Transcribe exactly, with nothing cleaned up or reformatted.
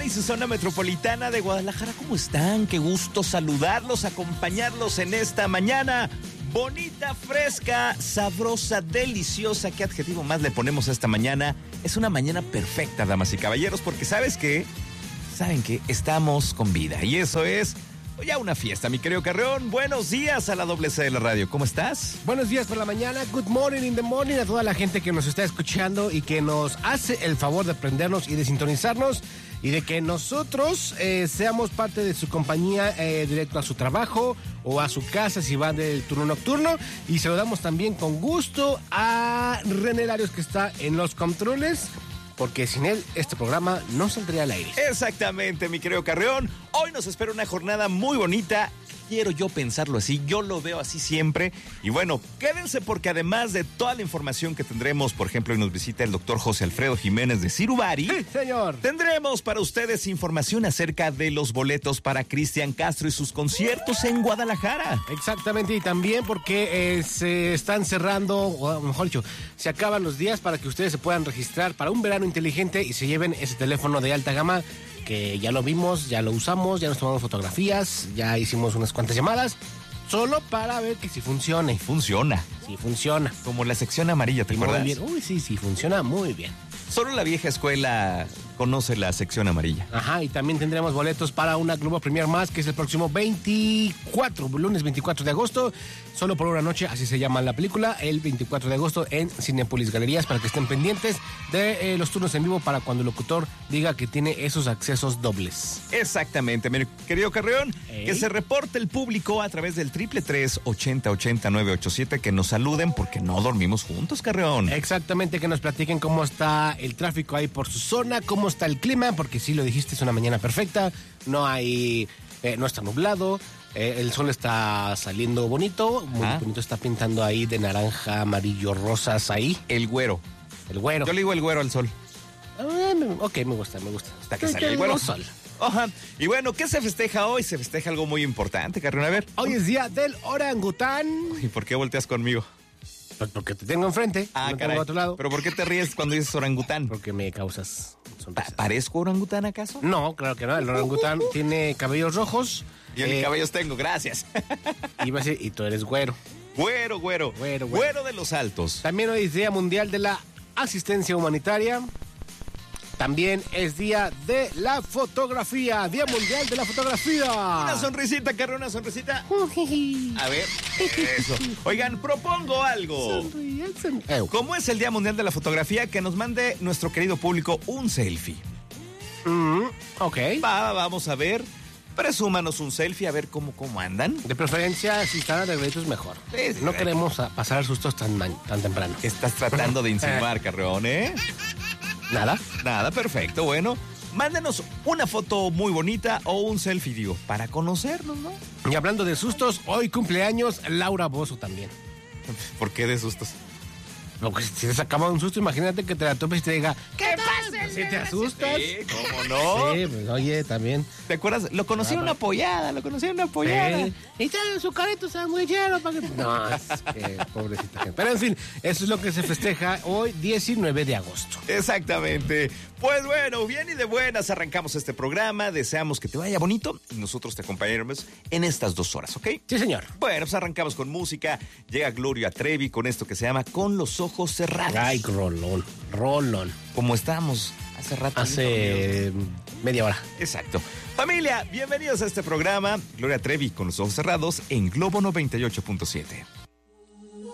y su zona metropolitana de Guadalajara, ¿cómo están? Qué gusto saludarlos, acompañarlos en esta mañana bonita, fresca, sabrosa, deliciosa. ¿Qué adjetivo más le ponemos a esta mañana? Es una mañana perfecta, damas y caballeros, porque ¿sabes qué? ¿Saben qué? Estamos con vida y eso es ya una fiesta, mi querido Carreón. Buenos días a la doble C de la radio. ¿Cómo estás? Buenos días por la mañana. Good morning in the morning a toda la gente que nos está escuchando y que nos hace el favor de prendernos y de sintonizarnos y de que nosotros eh, seamos parte de su compañía eh, directo a su trabajo o a su casa si van del turno nocturno. Y saludamos también con gusto a René Larios, que está en los controles, porque sin él este programa no saldría al aire. Exactamente, mi querido Carreón. Hoy nos espera una jornada muy bonita. Quiero yo pensarlo así, yo lo veo así siempre. Y bueno, quédense porque además de toda la información que tendremos, por ejemplo, hoy nos visita el doctor José Alfredo Jiménez de Cirubari. Sí, señor. Tendremos para ustedes información acerca de los boletos para Cristian Castro y sus conciertos en Guadalajara. Exactamente, y también porque eh, se están cerrando, o mejor dicho, se acaban los días para que ustedes se puedan registrar para un verano inteligente y se lleven ese teléfono de alta gama que ya lo vimos, ya lo usamos, ya nos tomamos fotografías, ya hicimos unas cuantas llamadas, solo para ver que si funcione. Funciona. Sí, funciona. Como la sección amarilla, ¿te y acuerdas? Muy bien. Uy, sí, sí, funciona muy bien. Solo la vieja escuela conoce la sección amarilla. Ajá, y también tendremos boletos para una Globo Premier Más, que es el próximo veinticuatro, lunes veinticuatro de agosto, solo por una noche, así se llama la película, el veinticuatro de agosto en Cinépolis Galerías, para que estén pendientes de eh, los turnos en vivo para cuando el locutor diga que tiene esos accesos dobles. Exactamente, mi querido Carreón, ¿Eh? que se reporte el público a través del triple tres ochenta ochenta nueve ocho siete, que nos saluden porque no dormimos juntos, Carreón. Exactamente, que nos platiquen cómo está el tráfico ahí por su zona, cómo está el clima, porque sí lo dijiste, es una mañana perfecta, no hay, eh, no está nublado, eh, el sol está saliendo bonito, muy ah. bonito, está pintando ahí de naranja, amarillo, rosas ahí. El güero. El güero. Yo le digo el güero al sol. Ah, ok, me gusta, me gusta. Hasta que sale el güero. Sol. Ajá. Y bueno, ¿qué se festeja hoy? Se festeja algo muy importante, Carreón. A ver. Hoy es día del orangután. ¿Y por qué volteas conmigo? Pues porque te tengo enfrente, Ah, no caray. tengo a otro lado. ¿Pero por qué te ríes cuando dices orangután? Porque me causas sonrisas. Pa- ¿Parezco orangután acaso? No, claro que no. El orangután tiene cabellos rojos. Yo ni eh, cabellos tengo, gracias. Iba a decir, y tú eres güero. Güero, güero. Güero, güero. Güero de los Altos. También hoy es Día Mundial de la Asistencia Humanitaria. También es Día de la Fotografía. Día Mundial de la Fotografía. Una sonrisita, Carreón, una sonrisita. A ver, eso. Oigan, propongo algo. Sonríe, sonríe. Como es el Día Mundial de la Fotografía, que nos mande nuestro querido público un selfie. Mm, ok. Va, vamos a ver. Presúmanos un selfie, a ver cómo, cómo andan. De preferencia, si están arregladitos, mejor. Sí, sí, no sí. queremos a- pasar sustos tan, man- tan temprano. ¿Qué estás tratando de insinuar, Carreón, eh? Nada. Nada, perfecto, bueno. Mándenos una foto muy bonita o un selfie, digo, para conocernos, ¿no? Y hablando de sustos, hoy cumpleaños Laura Bozzo también. ¿Por qué de sustos? No, pues, si te sacaba un susto, imagínate que te la topes y te diga, ¿qué pasa? Si te asustas. Sí, ¿cómo no? Sí, pues oye, también. ¿Te acuerdas? Lo conocí en una pollada, lo conocí en una pollada. Sí. Y trae su carito sandwichero para que... No, es que pobrecita gente. Pero en fin, eso es lo que se festeja hoy, diecinueve de agosto. Exactamente. Pues bueno, bien y de buenas arrancamos este programa. Deseamos que te vaya bonito y nosotros te acompañaremos en estas dos horas, ¿ok? Sí, señor. Bueno, pues arrancamos con música. Llega Gloria Trevi con esto que se llama Con los ojos cerrados. Ay, rolón, rolón. Como estábamos hace rato. Hace media hora. Exacto. Familia, bienvenidos a este programa. Gloria Trevi con los ojos cerrados en Globo noventa y ocho punto siete.